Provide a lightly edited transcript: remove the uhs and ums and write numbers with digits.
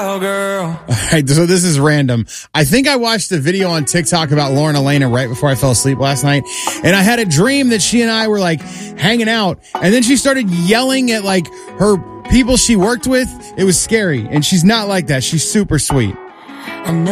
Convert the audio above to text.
cowgirl. All right, so this is random. I think I watched a video on TikTok about Lauren Elena right before I fell asleep last night. And I had a dream that she and I were like hanging out. And then she started yelling at like her people she worked with. It was scary. And she's not like that. She's super sweet.